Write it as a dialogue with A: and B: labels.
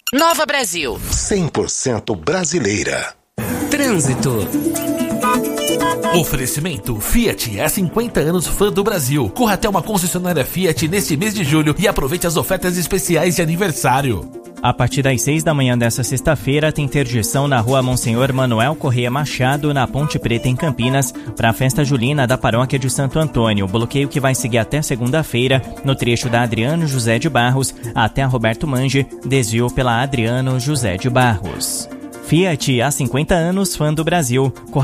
A: Nova Brasil.
B: 100% brasileira.
C: Trânsito.
D: Oferecimento Fiat é 50 anos fã do Brasil. Corra até uma concessionária Fiat neste mês de julho e aproveite as ofertas especiais de aniversário.
E: A partir das 6 da manhã desta sexta-feira, tem interdição na rua Monsenhor Manuel Corrêa Machado, na Ponte Preta, em Campinas, para a festa julina da paróquia de Santo Antônio. O bloqueio que vai seguir até segunda-feira, no trecho da Adriano José de Barros até a Roberto Mange, desvio pela Adriano José de Barros. Fiat há 50 anos, fã do Brasil.